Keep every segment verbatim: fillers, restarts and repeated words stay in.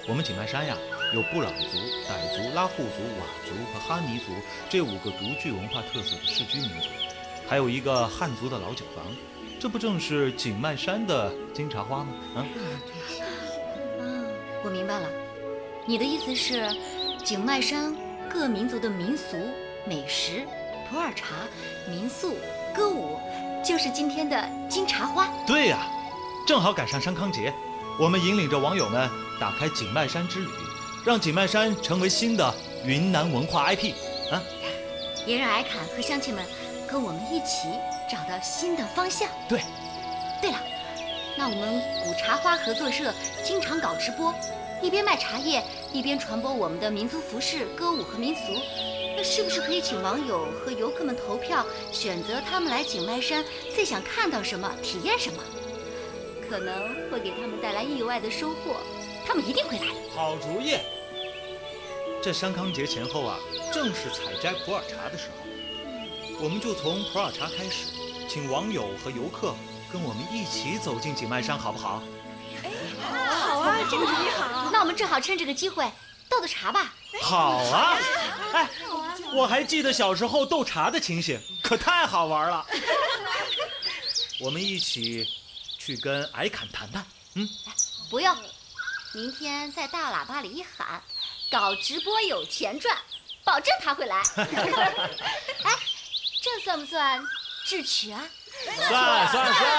我们景迈山呀，有布朗族、傣族、拉祜族、佤族和哈尼族这五个独具文化特色的世居民族，还有一个汉族的老酒坊，这不正是景迈山的金茶花吗？啊， 嗯，我明白了，你的意思是，景迈山各民族的民俗、美食、普洱茶、民宿、歌舞，就是今天的金茶花。 对呀，正好赶上山康节，我们引领着网友们打开景迈山之旅，让景迈山成为新的云南文化 I P 啊！ 也让艾侃和乡亲们跟我们一起找到新的方向。 对， 对了，那我们古茶花合作社经常搞直播，一边卖茶叶，一边传播我们的民族服饰、歌舞和民俗。那是不是可以请网友和游客们投票，选择他们来景迈山最想看到什么、体验什么？可能会给他们带来意外的收获，他们一定会来的。 好主意！这山康节前后啊，正是采摘普洱茶的时候，我们就从普洱茶开始，请网友和游客跟我们一起走进景迈山，好不好？ 哎，好啊，这个主意好。 那我们正好趁这个机会斗斗茶吧。 好啊！哎，我还记得小时候斗茶的情形，可太好玩了。我们一起去跟艾侃谈谈。嗯， 不用，明天在大喇叭里一喊，搞直播有钱赚，保证他会来。哎，这算不算智取啊？ 算算算。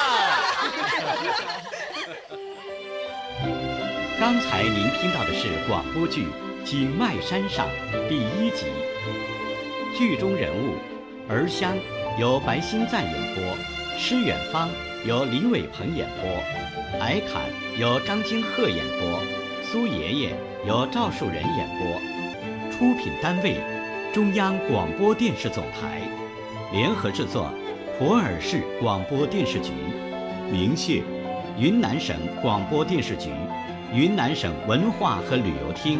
刚才您听到的是广播剧《景迈山上》第一集，剧中人物儿香由白新赞演播，施远方由李伟鹏演播，艾侃由张金鹤演播，苏爷爷由赵树人演播。出品单位中央广播电视总台，联合制作普洱市广播电视局，明谢云南省广播电视局、云南省文化和旅游厅。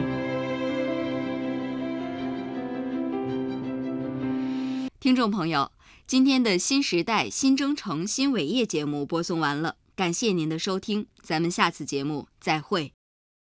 听众朋友，今天的新时代新征程新伟业节目播送完了，感谢您的收听，咱们下次节目再会。